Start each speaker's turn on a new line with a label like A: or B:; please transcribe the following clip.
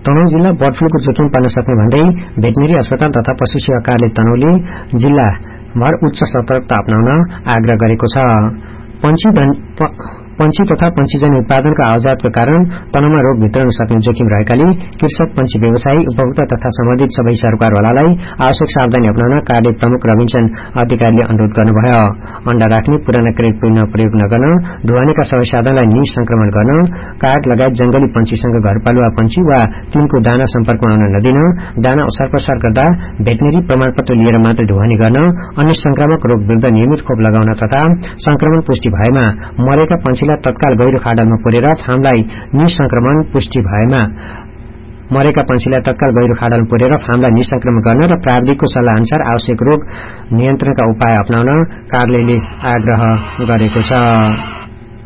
A: तनहुँ जिल्ला बर्ड फ्लूको जोखिम पर्न सक्ने भन्दै भेटनेरी अस्पताल तथा पशु सेवा कार्यालय तनहुँले जिल्लाभर उच्च सतर्कता अपनाउन आग्रह गरेको छ। पंक्षी तथा पंक्षीजन्य उत्पादनका आवजातको कारण तनहुँमा रोग भित्रन सक्ने जोखिम रहेकाले कृषक, पंक्षी व्यवसायी, उपभोक्ता तथा सम्बन्धित सबै सरकारवालालाई आवश्यक सावधानी अपनाउन कार्य प्रमुख रविचन अधिकारीले अनुरोध गर्नुभयो। अण्डा राख्ने पुराना क्रेट पुनः प्रयोग नगर्न, ढुवानीका सबै साधनलाई निसंक्रमण गर्न, काग लगायत जंगली पंक्षीसँग घरपालुवा पंक्षी वा तिनको दाना सम्पर्कमा आउन नदिन, दाना ओसारपसार गर्दा भेटनेरी प्रमाणपत्र लिएर मात्र ढुवानी गर्न, अन्य संक्रामक रोग विरुद्ध नियमित खोप लगाउन तथा संक्रमण पुष्टि भएमा मरेका पंक्षीलाई तत्काल गहिरो खाडलमा पुरेर फार्मलाई निसंक्रमण पुष्टि भएमा मरेका पंक्षीलाई तत्काल गहिरो खाडलमा पुरेर फार्मलाई निसंक्रमण गर्न र प्राविधिकको सल्लाह अनुसार आवश्यक रोग नियन्त्रणका उपाय अपनाउन कार्यालयले आग्रह गरेको छ।